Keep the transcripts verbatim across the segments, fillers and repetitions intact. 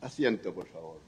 Asiento, por favor.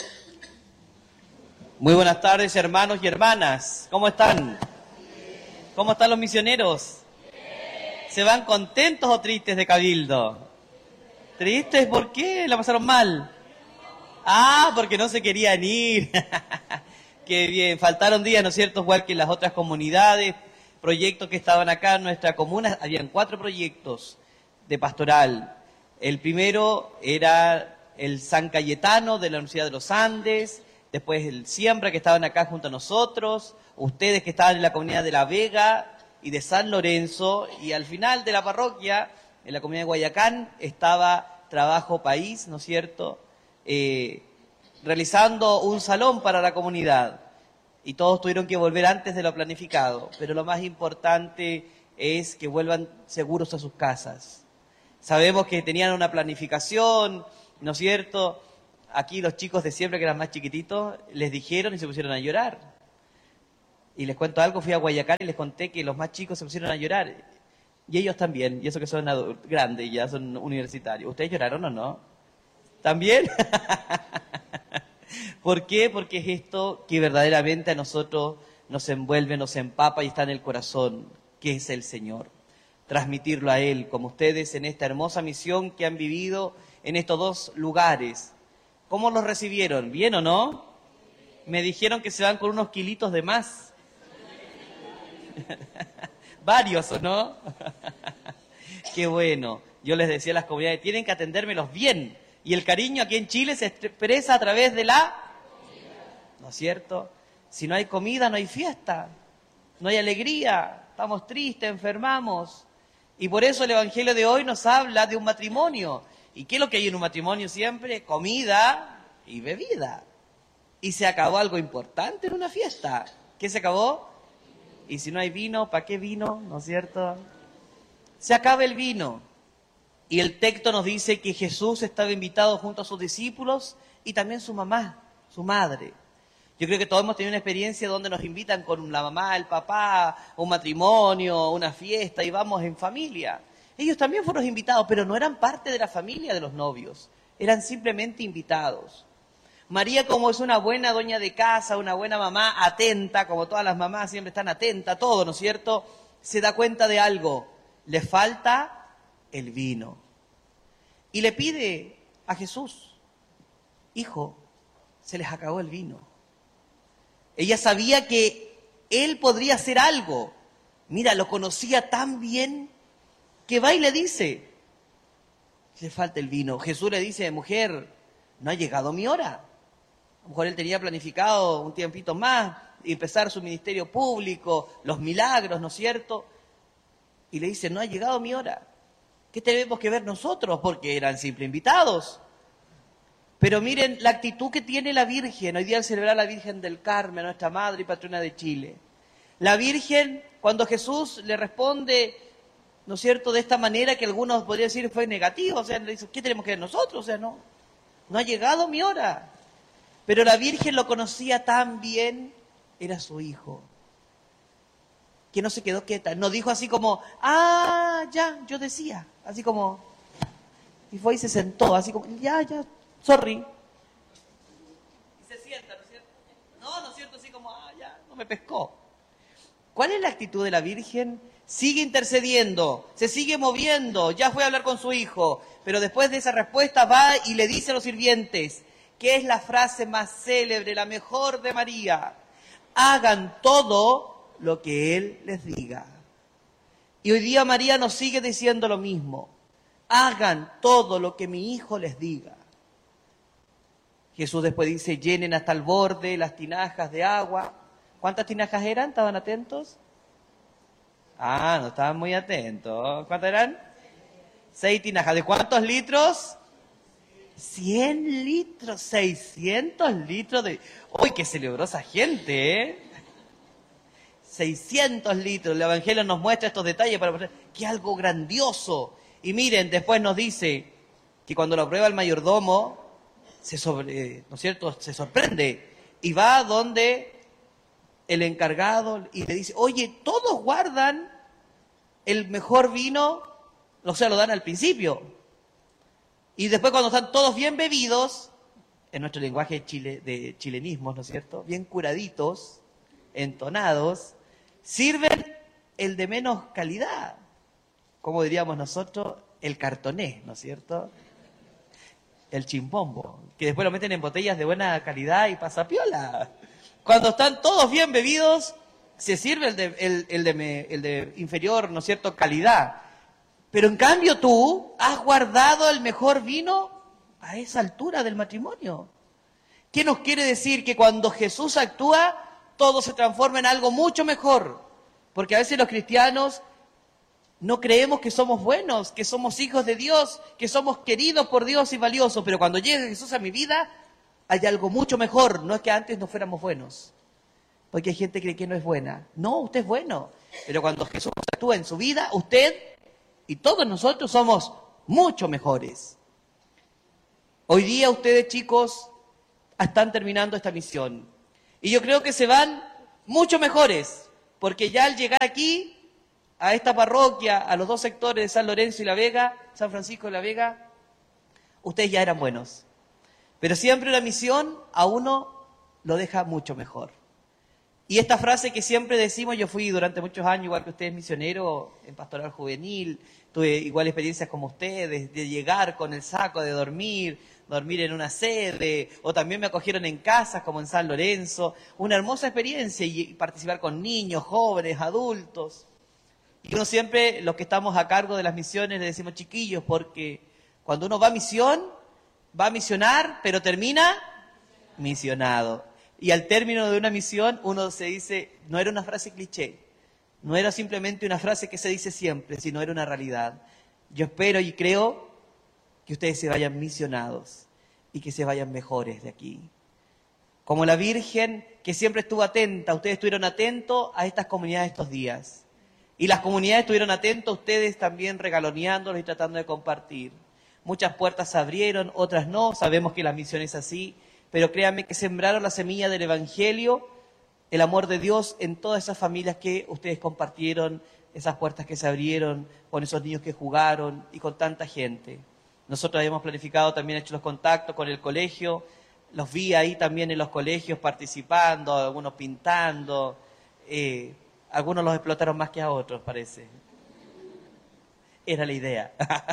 Muy buenas tardes, hermanos y hermanas. ¿Cómo están? ¿Cómo están los misioneros? ¿Se van contentos o tristes de Cabildo? ¿Tristes? ¿Por qué? ¿La pasaron mal? Ah, porque no se querían ir. Qué bien. Faltaron días, ¿no es cierto? Igual que en las otras comunidades, proyectos que estaban acá en nuestra comuna. Habían cuatro proyectos de pastoral. El primero era el San Cayetano de la Universidad de los Andes, después el Siembra, que estaban acá junto a nosotros, ustedes que estaban en la comunidad de La Vega y de San Lorenzo, y al final de la parroquia, en la comunidad de Guayacán, estaba Trabajo País, ¿no es cierto?, eh, realizando un salón para la comunidad, y todos tuvieron que volver antes de lo planificado, pero lo más importante es que vuelvan seguros a sus casas. Sabemos que tenían una planificación, ¿no es cierto? Aquí los chicos de siempre, que eran más chiquititos, les dijeron y se pusieron a llorar. Y les cuento algo, fui a Guayacán y les conté que los más chicos se pusieron a llorar. Y ellos también, y eso que son grandes y ya son universitarios. ¿Ustedes lloraron o no? ¿También? ¿Por qué? Porque es esto que verdaderamente a nosotros nos envuelve, nos empapa y está en el corazón, que es el Señor. Transmitirlo a Él, como ustedes en esta hermosa misión que han vivido en estos dos lugares. ¿Cómo los recibieron? ¿Bien o no? Me dijeron que se van con unos kilitos de más. Varios, ¿o no? Qué bueno. Yo les decía a las comunidades, tienen que atendérmelos bien. Y el cariño aquí en Chile se expresa a través de la... ¿No es cierto? Si no hay comida, no hay fiesta. No hay alegría. Estamos tristes, enfermamos. Y por eso el Evangelio de hoy nos habla de un matrimonio. ¿Y qué es lo que hay en un matrimonio siempre? Comida y bebida. Y se acabó algo importante en una fiesta. ¿Qué se acabó? Y si no hay vino, ¿para qué vino? ¿No es cierto? Se acaba el vino. Y el texto nos dice que Jesús estaba invitado junto a sus discípulos y también su mamá, su madre. Yo creo que todos hemos tenido una experiencia donde nos invitan con la mamá, el papá, un matrimonio, una fiesta, y vamos en familia. Ellos también fueron invitados, pero no eran parte de la familia de los novios. Eran simplemente invitados. María, como es una buena dueña de casa, una buena mamá, atenta, como todas las mamás siempre están atentas a todo, ¿no es cierto?, se da cuenta de algo. Le falta el vino. Y le pide a Jesús, hijo, se les acabó el vino. Ella sabía que él podría hacer algo. Mira, lo conocía tan bien que va y le dice, le falta el vino. Jesús le dice, mujer, no ha llegado mi hora. A lo mejor él tenía planificado un tiempito más, empezar su ministerio público, los milagros, ¿no es cierto? Y le dice, no ha llegado mi hora. ¿Qué tenemos que ver nosotros? Porque eran simples invitados. Pero miren la actitud que tiene la Virgen. Hoy día al celebrar a la Virgen del Carmen, nuestra madre y patrona de Chile. La Virgen, cuando Jesús le responde, ¿no es cierto?, de esta manera que algunos podrían decir fue negativo. O sea, le dice, ¿qué tenemos que ver nosotros? O sea, no, no ha llegado mi hora. Pero la Virgen lo conocía tan bien, era su hijo, que no se quedó quieta. No dijo así como, ah, ya, yo decía. Así como, y fue y se sentó, así como, ya, ya, sorry. Y se sienta, ¿no es cierto? No, ¿no es cierto? Así como, ah, ya, no me pescó. ¿Cuál es la actitud de la Virgen? Sigue intercediendo, se sigue moviendo, ya fue a hablar con su hijo, pero después de esa respuesta va y le dice a los sirvientes, que es la frase más célebre, la mejor de María, hagan todo lo que Él les diga. Y hoy día María nos sigue diciendo lo mismo, hagan todo lo que mi hijo les diga. Jesús después dice, llenen hasta el borde las tinajas de agua. ¿Cuántas tinajas eran? ¿Estaban atentos? Ah, no estaban muy atentos. ¿Cuántas eran? Seis tinajas. ¿De cuántos litros? Cien litros, seiscientos litros de... ¡Uy, qué celebró esa gente, eh! seiscientos litros. El Evangelio nos muestra estos detalles para mostrar que es algo grandioso. Y miren, después nos dice que cuando lo prueba el mayordomo, se sobre, ¿no es cierto?, se sorprende y va donde el encargado y le dice, oye, todos guardan el mejor vino, o sea, lo dan al principio. Y después cuando están todos bien bebidos, en nuestro lenguaje de, chile, de chilenismos, ¿no es cierto? Bien curaditos, entonados, sirven el de menos calidad, como diríamos nosotros, el cartoné, ¿no es cierto? El chimbombo, que después lo meten en botellas de buena calidad y pasa piola. Cuando están todos bien bebidos, se sirve el de, el, el de, me, el de inferior, ¿no es cierto?, calidad. Pero en cambio tú has guardado el mejor vino a esa altura del matrimonio. ¿Qué nos quiere decir? Que cuando Jesús actúa, todo se transforma en algo mucho mejor. Porque a veces los cristianos no creemos que somos buenos, que somos hijos de Dios, que somos queridos por Dios y valiosos. Pero cuando llega Jesús a mi vida, hay algo mucho mejor. No es que antes no fuéramos buenos. Porque hay gente que cree que no es buena. No, usted es bueno. Pero cuando Jesús actúa en su vida, usted y todos nosotros somos mucho mejores. Hoy día ustedes, chicos, están terminando esta misión. Y yo creo que se van mucho mejores, porque ya al llegar aquí, a esta parroquia, a los dos sectores de San Lorenzo y La Vega, San Francisco de La Vega, ustedes ya eran buenos. Pero siempre la misión a uno lo deja mucho mejor. Y esta frase que siempre decimos, yo fui durante muchos años, igual que ustedes, misionero en pastoral juvenil, tuve igual experiencias como ustedes, de llegar con el saco, de dormir, dormir en una sede, o también me acogieron en casas como en San Lorenzo, una hermosa experiencia, y participar con niños, jóvenes, adultos. Y uno siempre, los que estamos a cargo de las misiones, le decimos chiquillos, porque cuando uno va a misión, va a misionar, pero termina misionado. Y al término de una misión, uno se dice, no era una frase cliché, no era simplemente una frase que se dice siempre, sino era una realidad. Yo espero y creo que ustedes se vayan misionados y que se vayan mejores de aquí. Como la Virgen, que siempre estuvo atenta, ustedes estuvieron atentos a estas comunidades estos días. Y las comunidades estuvieron atentos, ustedes también regaloneándolos y tratando de compartir. Muchas puertas se abrieron, otras no, sabemos que la misión es así, pero créanme que sembraron la semilla del Evangelio, el amor de Dios en todas esas familias que ustedes compartieron, esas puertas que se abrieron, con esos niños que jugaron y con tanta gente. Nosotros habíamos planificado, también hecho los contactos con el colegio, los vi ahí también en los colegios participando, algunos pintando, eh, algunos los explotaron más que a otros, parece. Era la idea.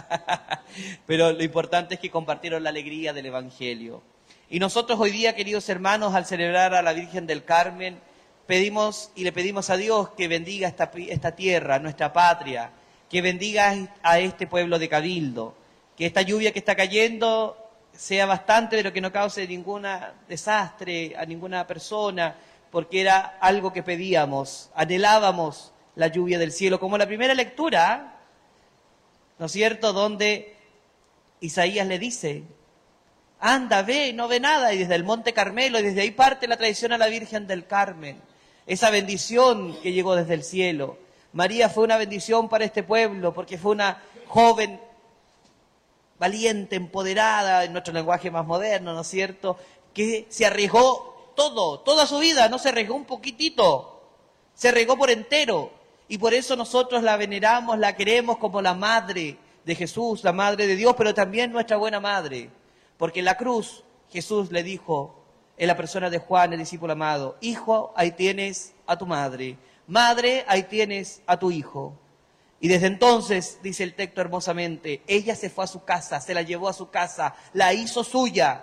Pero lo importante es que compartieron la alegría del Evangelio. Y nosotros hoy día, queridos hermanos, al celebrar a la Virgen del Carmen, pedimos y le pedimos a Dios que bendiga esta, esta tierra, nuestra patria, que bendiga a este pueblo de Cabildo, que esta lluvia que está cayendo sea bastante, pero que no cause ningún desastre a ninguna persona, porque era algo que pedíamos, anhelábamos la lluvia del cielo, como la primera lectura, ¿no es cierto?, donde Isaías le dice, anda, ve, no ve nada, y desde el Monte Carmelo, y desde ahí parte la tradición a la Virgen del Carmen, esa bendición que llegó desde el cielo. María fue una bendición para este pueblo, porque fue una joven valiente, empoderada, en nuestro lenguaje más moderno, ¿no es cierto?, que se arriesgó todo, toda su vida, no se arriesgó un poquitito, se arriesgó por entero, y por eso nosotros la veneramos, la queremos como la madre de Jesús, la madre de Dios, pero también nuestra buena madre. Porque en la cruz Jesús le dijo, en la persona de Juan, el discípulo amado, hijo, ahí tienes a tu madre, madre, ahí tienes a tu hijo. Y desde entonces, dice el texto hermosamente, ella se fue a su casa, se la llevó a su casa, la hizo suya.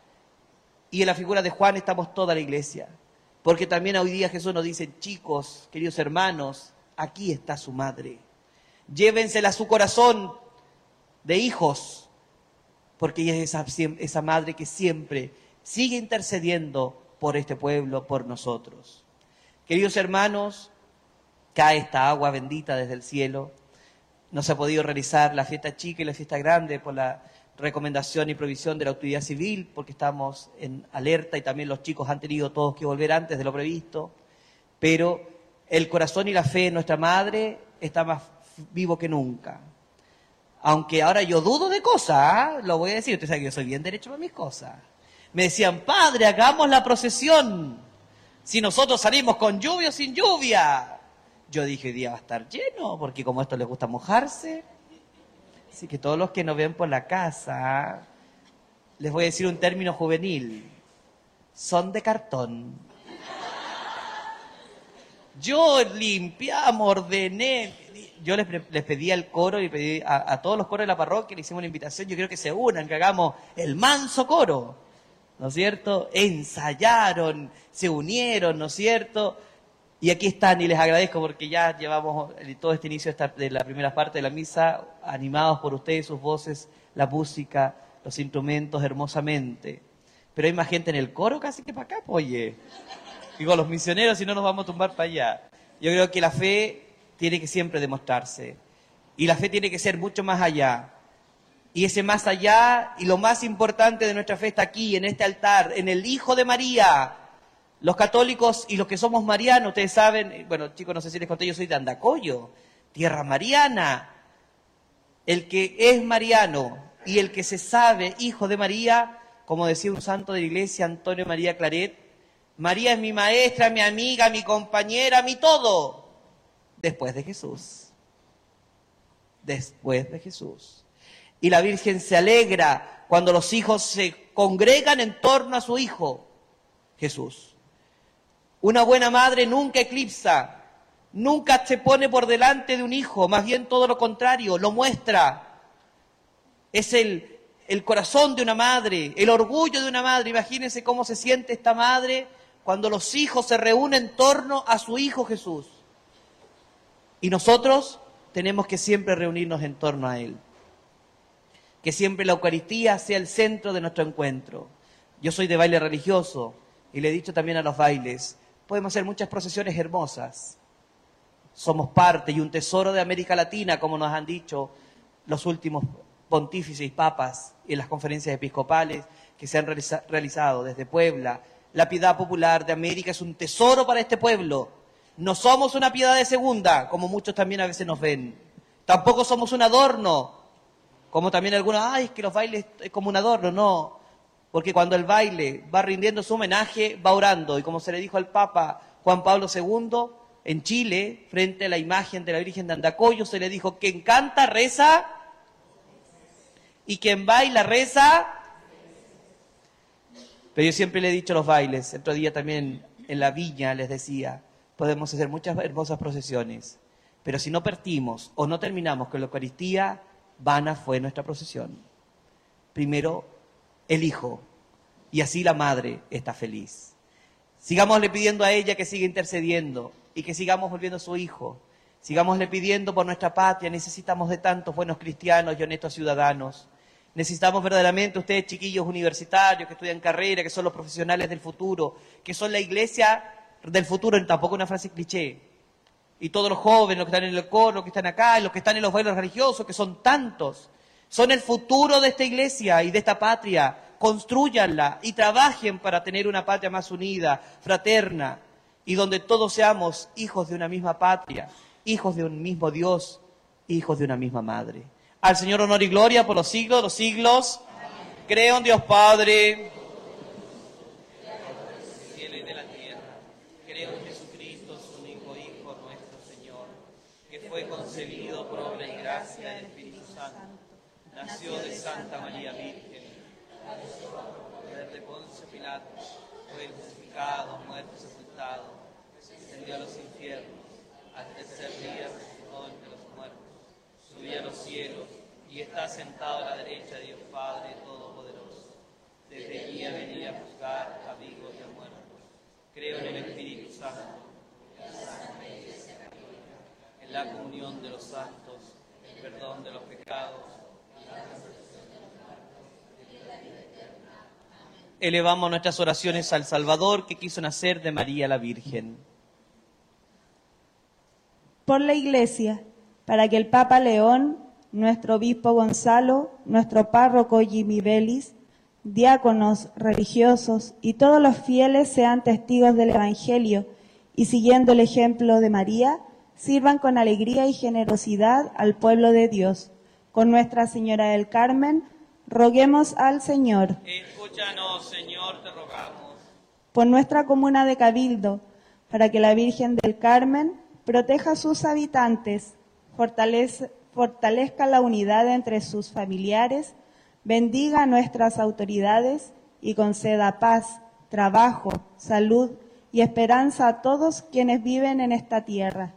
Y en la figura de Juan estamos toda la iglesia. Porque también hoy día Jesús nos dice, chicos, queridos hermanos, aquí está su madre. Llévensela a su corazón de hijos, porque ella es esa, esa madre que siempre sigue intercediendo por este pueblo, por nosotros. Queridos hermanos, cae esta agua bendita desde el cielo. No se ha podido realizar la fiesta chica y la fiesta grande por la recomendación y provisión de la autoridad civil, porque estamos en alerta y también los chicos han tenido todos que volver antes de lo previsto. Pero el corazón y la fe en nuestra madre está más vivo que nunca. Aunque ahora yo dudo de cosas, ¿eh? Lo voy a decir, usted sabe que yo soy bien derecho para mis cosas. Me decían, padre, hagamos la procesión. Si nosotros salimos con lluvia o sin lluvia. Yo dije, hoy día va a estar lleno, porque como a esto les gusta mojarse. Así que todos los que nos ven por la casa, les voy a decir un término juvenil, son de cartón. Yo limpiamos, ordené, yo les, les pedí al coro y pedí a, a todos los coros de la parroquia, le hicimos una invitación, yo quiero que se unan, que hagamos el manso coro, ¿no es cierto? Ensayaron, se unieron, ¿no es cierto? Y aquí están, y les agradezco porque ya llevamos todo este inicio de, esta, de la primera parte de la misa, animados por ustedes, sus voces, la música, los instrumentos, hermosamente. Pero hay más gente en el coro casi que para acá, pues, oye. Digo, los misioneros, si no nos vamos a tumbar para allá. Yo creo que la fe tiene que siempre demostrarse. Y la fe tiene que ser mucho más allá. Y ese más allá, y lo más importante de nuestra fe está aquí, en este altar, en el Hijo de María. Los católicos y los que somos marianos, ustedes saben, bueno, chicos, no sé si les conté, yo soy de Andacollo, tierra mariana. El que es mariano y el que se sabe hijo de María, como decía un santo de la iglesia, Antonio María Claret, María es mi maestra, mi amiga, mi compañera, mi todo, después de Jesús. Después de Jesús. Y la Virgen se alegra cuando los hijos se congregan en torno a su hijo, Jesús. Una buena madre nunca eclipsa, nunca se pone por delante de un hijo, más bien todo lo contrario, lo muestra. Es el, el corazón de una madre, el orgullo de una madre. Imagínense cómo se siente esta madre cuando los hijos se reúnen en torno a su hijo Jesús. Y nosotros tenemos que siempre reunirnos en torno a él. Que siempre la Eucaristía sea el centro de nuestro encuentro. Yo soy de baile religioso y le he dicho también a los bailes, podemos hacer muchas procesiones hermosas. Somos parte y un tesoro de América Latina, como nos han dicho los últimos pontífices y papas en las conferencias episcopales que se han realiza- realizado desde Puebla. La piedad popular de América es un tesoro para este pueblo. No somos una piedad de segunda, como muchos también a veces nos ven. Tampoco somos un adorno, como también algunos, ay, es que los bailes es como un adorno. No, porque cuando el baile va rindiendo su homenaje, va orando. Y como se le dijo al Papa Juan Pablo segundo, en Chile, frente a la imagen de la Virgen de Andacollo, se le dijo, quien canta, reza, y quien baila, reza. Pero yo siempre le he dicho a los bailes, el otro día también en la viña les decía, podemos hacer muchas hermosas procesiones, pero si no partimos o no terminamos con la Eucaristía, vana fue nuestra procesión. Primero, el Hijo, y así la Madre está feliz. Sigámosle pidiendo a ella que siga intercediendo y que sigamos volviendo a su Hijo. Sigámosle pidiendo por nuestra patria, necesitamos de tantos buenos cristianos y honestos ciudadanos. Necesitamos verdaderamente, ustedes chiquillos universitarios que estudian carrera, que son los profesionales del futuro, que son la iglesia del futuro, tampoco una frase cliché. Y todos los jóvenes, los que están en el coro, los que están acá, los que están en los bailes religiosos, que son tantos, son el futuro de esta iglesia y de esta patria. Constrúyanla y trabajen para tener una patria más unida, fraterna, y donde todos seamos hijos de una misma patria, hijos de un mismo Dios, hijos de una misma madre. Al Señor honor y gloria por los siglos de los siglos. Amén. Creo en Dios Padre, del cielo y de la tierra. Creo en Jesucristo, su único Hijo, nuestro Señor, que fue concebido por obra y gracia del Espíritu Santo. Nació de Santa María Virgen, poder de Poncio Pilato, fue crucificado, muerto y sepultado, descendió a los infiernos, al tercer día resucitó entre los muertos, subió a los cielos y está sentado a la derecha de Dios Padre Todopoderoso. Desde allí a venir a juzgar a vivos y a muertos. Creo en el Espíritu Santo, en la comunión de los santos, el perdón de los pecados. Elevamos nuestras oraciones al Salvador que quiso nacer de María la Virgen. Por la Iglesia, para que el Papa León, nuestro obispo Gonzalo, nuestro párroco Jimmy Belis, diáconos, religiosos y todos los fieles sean testigos del Evangelio y siguiendo el ejemplo de María, sirvan con alegría y generosidad al pueblo de Dios. Con Nuestra Señora del Carmen, roguemos al Señor. Escúchanos, Señor, te rogamos. Por nuestra comuna de Cabildo, para que la Virgen del Carmen proteja a sus habitantes, fortalece, fortalezca la unidad entre sus familiares, bendiga a nuestras autoridades y conceda paz, trabajo, salud y esperanza a todos quienes viven en esta tierra.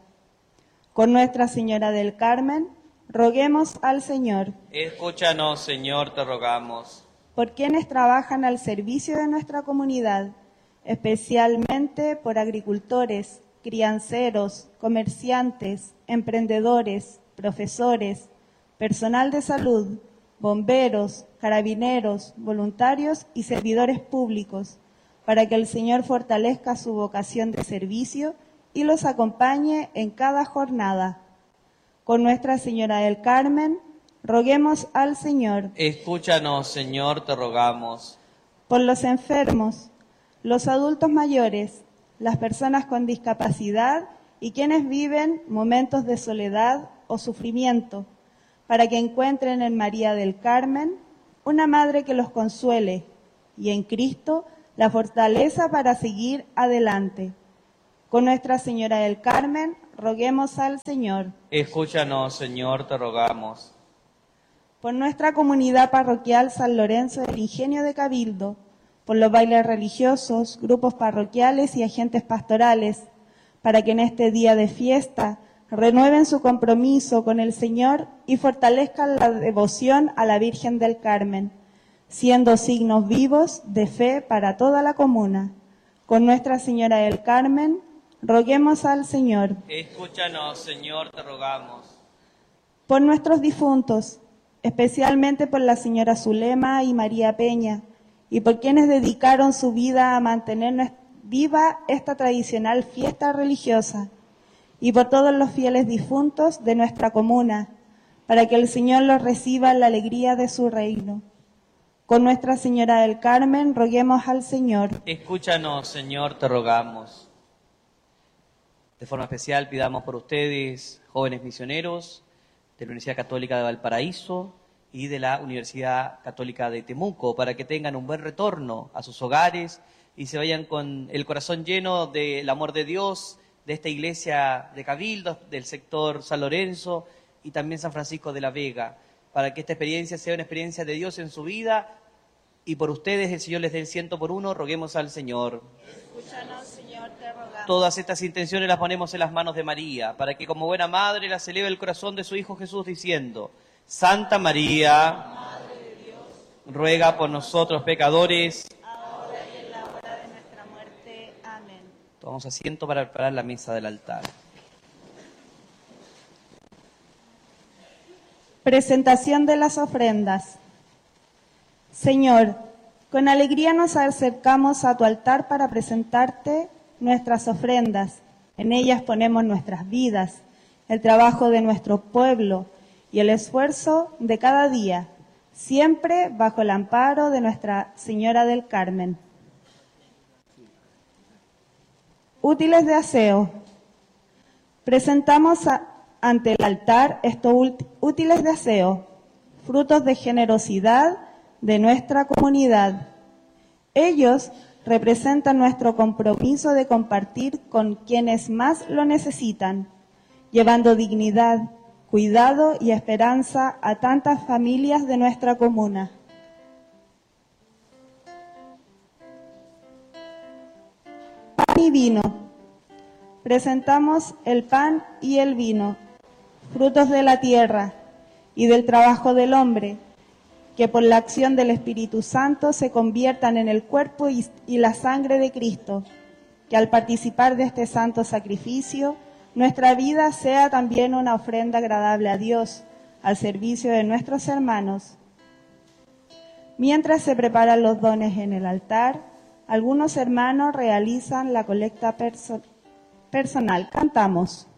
Con Nuestra Señora del Carmen, roguemos al Señor. Escúchanos, Señor, te rogamos. Por quienes trabajan al servicio de nuestra comunidad, especialmente por agricultores, crianceros, comerciantes, emprendedores, profesores, personal de salud, bomberos, carabineros, voluntarios y servidores públicos, para que el Señor fortalezca su vocación de servicio y los acompañe en cada jornada. Con Nuestra Señora del Carmen, roguemos al Señor. Escúchanos, Señor, te rogamos. Por los enfermos, los adultos mayores, las personas con discapacidad y quienes viven momentos de soledad o sufrimiento, para que encuentren en María del Carmen una madre que los consuele y en Cristo la fortaleza para seguir adelante. Con Nuestra Señora del Carmen, roguemos al Señor. Escúchanos, Señor, te rogamos. Por nuestra comunidad parroquial San Lorenzo del Ingenio de Cabildo, por los bailes religiosos, grupos parroquiales y agentes pastorales, para que en este día de fiesta renueven su compromiso con el Señor y fortalezcan la devoción a la Virgen del Carmen, siendo signos vivos de fe para toda la comuna. Con Nuestra Señora del Carmen, roguemos al Señor. Escúchanos, Señor, te rogamos. Por nuestros difuntos, especialmente por la señora Zulema y María Peña, y por quienes dedicaron su vida a mantener viva esta tradicional fiesta religiosa, y por todos los fieles difuntos de nuestra comuna, para que el Señor los reciba en la alegría de su reino. Con Nuestra Señora del Carmen, roguemos al Señor. Escúchanos, Señor, te rogamos. De forma especial pidamos por ustedes, jóvenes misioneros de la Universidad Católica de Valparaíso y de la Universidad Católica de Temuco, para que tengan un buen retorno a sus hogares y se vayan con el corazón lleno del amor de Dios, de esta iglesia de Cabildo, del sector San Lorenzo y también San Francisco de la Vega, para que esta experiencia sea una experiencia de Dios en su vida y por ustedes el Señor les dé el ciento por uno, roguemos al Señor. Escúchanos, Señor, te rogamos. Todas estas intenciones las ponemos en las manos de María, para que como buena madre las eleve el corazón de su Hijo Jesús diciendo: Santa María, Madre de Dios, ruega por nosotros pecadores, ahora y en la hora de nuestra muerte. Amén. Tomamos asiento para preparar la mesa del altar. Presentación de las ofrendas. Señor, con alegría nos acercamos a tu altar para presentarte nuestras ofrendas. En ellas ponemos nuestras vidas, el trabajo de nuestro pueblo y el esfuerzo de cada día, siempre bajo el amparo de Nuestra Señora del Carmen. Útiles de aseo. Presentamos a, ante el altar estos útiles de aseo, frutos de generosidad de nuestra comunidad. Ellos representan nuestro compromiso de compartir con quienes más lo necesitan, llevando dignidad, cuidado y esperanza a tantas familias de nuestra comuna. Pan y vino. Presentamos el pan y el vino, frutos de la tierra y del trabajo del hombre, que por la acción del Espíritu Santo se conviertan en el cuerpo y, y la sangre de Cristo, que al participar de este santo sacrificio, nuestra vida sea también una ofrenda agradable a Dios, al servicio de nuestros hermanos. Mientras se preparan los dones en el altar, algunos hermanos realizan la colecta perso- personal. Cantamos.